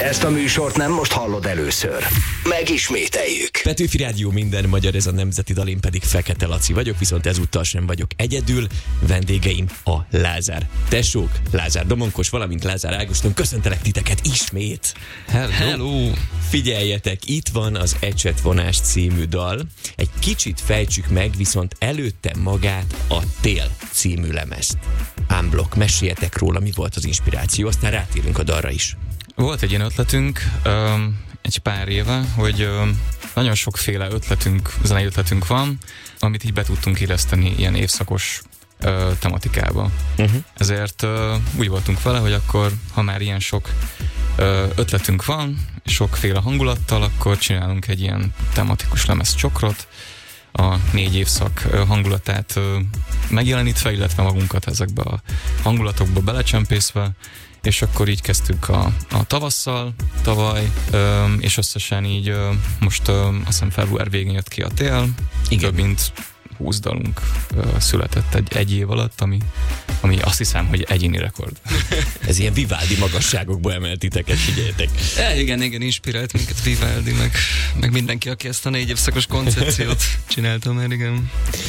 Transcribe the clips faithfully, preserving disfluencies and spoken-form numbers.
Ezt a műsort nem most hallod először. Megismételjük. Petőfi Rádió, minden magyar, ez a nemzeti dal, én pedig Fekete Laci vagyok, viszont ezúttal sem vagyok egyedül. Vendégeim a Lázár tesók, Lázár Domonkos, valamint Lázár Ágoston. Köszöntelek titeket ismét. Hello. Hello. Figyeljetek, itt van az Ecsetvonás című dal. Egy kicsit fejtsük meg, viszont előtte magát a Tél című lemezt. Unblock, meséljetek róla, mi volt az inspiráció, aztán rátérünk a dalra is. Volt egy ilyen ötletünk um, egy pár éve, hogy um, nagyon sokféle ötletünk, zenei ötletünk van, amit így be tudtunk illeszteni ilyen évszakos uh, tematikába. Uh-huh. Ezért uh, úgy voltunk vele, hogy akkor, ha már ilyen sok uh, ötletünk van, sokféle hangulattal, akkor csinálunk egy ilyen tematikus lemez csokrot, a négy évszak hangulatát uh, megjelenítve, illetve magunkat ezekbe a hangulatokba belecsempészve, és akkor így kezdtük a, a tavasszal, tavaly, öm, és összesen így öm, most öm, azt hiszem február végén jött ki a Tél. Igen. Több mint húsz dalunk ö, született egy, egy év alatt, ami, ami azt hiszem, hogy egyéni rekord. Ez ilyen Vivaldi magasságokba emelt titeket, figyeljetek. E, igen, igen, inspirált minket Vivaldi, meg, meg mindenki, aki ezt a négy évszakos koncepciót csinálta már, igen.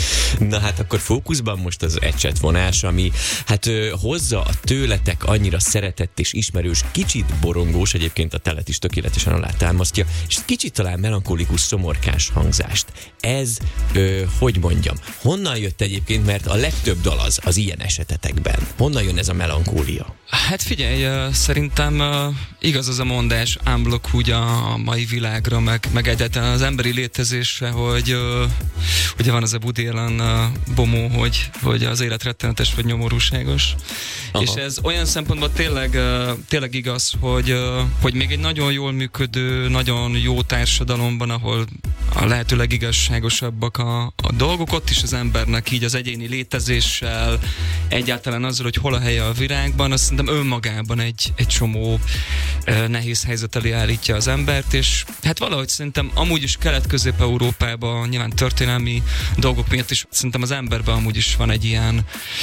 Na hát akkor fókuszban most az ecsetvonás, ami hát ö, hozza a tőletek annyira szeretett és ismerős, kicsit borongós, egyébként a telet is tökéletesen alátámasztja, és kicsit talán melankolikus, szomorkás hangzást. Ez, ö, hogy mondjam, honnan jött egyébként, mert a legtöbb dal az, az ilyen esetetekben. Honnan jön ez a melankólia? Hát figyelj, szerintem igaz az a mondás, unblock úgy a mai világra, meg, meg egyáltalán az emberi létezésre, hogy ugye van az a Woody Allen bomó, hogy, hogy az élet rettenetes vagy nyomorúságos. Aha. És ez olyan szempontból tényleg, tényleg igaz, hogy, hogy még egy nagyon jól működő, nagyon jó társadalomban, ahol a lehető legigazságosabbak a, a dolgok, ott is az embernek így az egyéni létezéssel, egyáltalán azzal, hogy hol a helye a világban, azt szerintem önmagában egy, egy csomó eh, nehéz helyzet elé állítja az embert, és hát valahogy szerintem amúgy is Kelet-Közép-Európában nyilván történelmi dolgok miatt is szerintem az emberben amúgy is van egy ilyen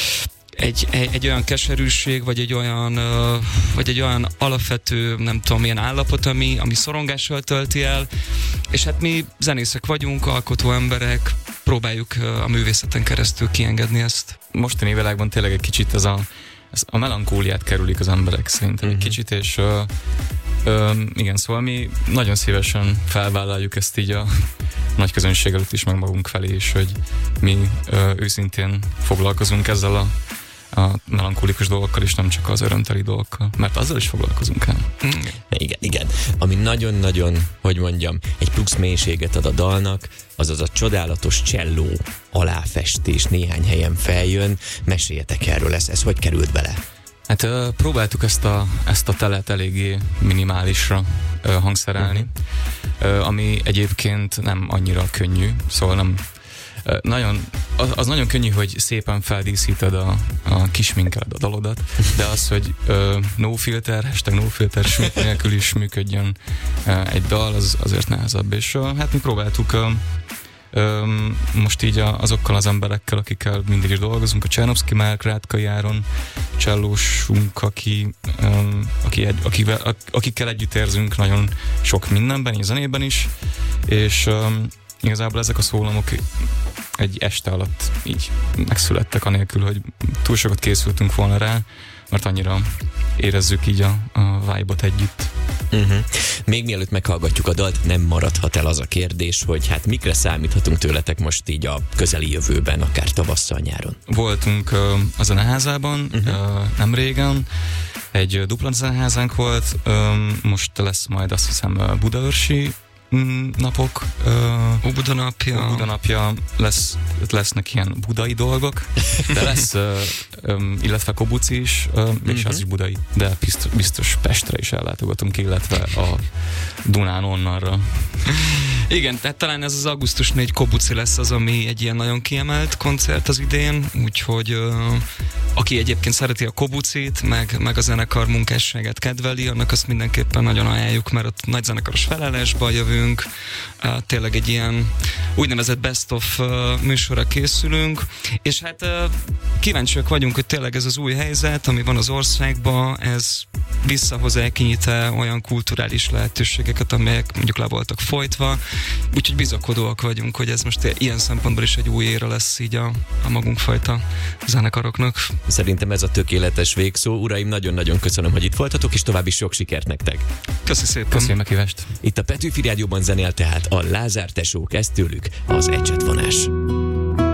Egy, egy, egy olyan keserűség, vagy egy olyan, uh, vagy egy olyan alapvető, nem tudom, milyen állapot, ami, ami szorongással tölti el, és hát mi zenészek vagyunk, alkotó emberek, próbáljuk uh, a művészeten keresztül kiengedni ezt. Mostani világban tényleg egy kicsit ez a, ez a melankóliát kerülik az emberek szerintem uh-huh. egy kicsit, és uh, uh, igen, szóval mi nagyon szívesen felvállaljuk ezt így a nagy közönség előtt is, meg magunk felé is, hogy mi uh, őszintén foglalkozunk ezzel a a melankolikus dolgokkal is, nem csak az örömteli dolgokkal, mert azzal is foglalkozunk el. Mm. Igen, igen. Ami nagyon-nagyon, hogy mondjam, egy plusz mélységet ad a dalnak, az az a csodálatos cselló aláfestés néhány helyen feljön. Meséljetek erről, ez, ez hogy került bele? Hát uh, próbáltuk ezt a, ezt a telet eléggé minimálisra uh, hangszerelni, uh-huh. uh, ami egyébként nem annyira könnyű, szóval nem Nagyon, az, az nagyon könnyű, hogy szépen feldíszíted a, a kisminkeled a dalodat, de az, hogy uh, no filter, hashtag no filter smink nélkül is működjön uh, egy dal, az azért nehezebb. És uh, hát mi próbáltuk uh, um, most így a, azokkal az emberekkel, akikkel mindig is dolgozunk, a Csernovszky Márk, Rátkai Áron, csellósunk, aki, um, aki egy, akivel, akikkel együtt érzünk nagyon sok mindenben, így zenében is, és um, igazából ezek a szólamok egy este alatt így megszülettek, anélkül, hogy túl sokat készültünk volna rá, mert annyira érezzük így a, a vibe-ot együtt. Uh-huh. Még mielőtt meghallgatjuk a dalt, nem maradhat el az a kérdés, hogy hát mikre számíthatunk tőletek most így a közeli jövőben, akár tavasszal, nyáron? Voltunk uh, a zeneházában uh-huh. uh, nem régen, egy dupla zeneházánk volt, um, most lesz majd azt hiszem uh, budaörsi napok. Uh, Óbuda napja. Óbuda napja, lesz, lesznek ilyen budai dolgok, de lesz, uh, um, illetve Kobuci is, uh, uh-huh. és az is budai, de biztos, biztos Pestre is ellátogatunk, illetve a Dunán onnanra. Igen, tehát talán ez az augusztus négy Kobuci lesz az, ami egy ilyen nagyon kiemelt koncert az idén, úgyhogy uh, aki egyébként szereti a Kobucit, meg, meg a zenekar munkásságát kedveli, annak azt mindenképpen nagyon ajánljuk, mert ott nagy zenekaros felállásban jövünk, készülünk, tényleg egy ilyen úgynevezett best of műsorra készülünk, és hát kíváncsiak vagyunk, hogy tényleg ez az új helyzet, ami van az országban, ez visszahoz-e, kinyit-e olyan kulturális lehetőségeket, amelyek mondjuk le voltak folytva, úgyhogy bizakodóak vagyunk, hogy ez most ilyen szempontból is egy új éra lesz így a, a magunkfajta zenekaroknak. Szerintem ez a tökéletes végszó. Uraim, nagyon-nagyon köszönöm, hogy itt voltatok, és további sok sikert nektek. Köszi szépen. Köszönöm a meghívást. Itt a Petőfi Rádióban zenél tehát a Lázár tesók, ez tőlük az ecsetvonás.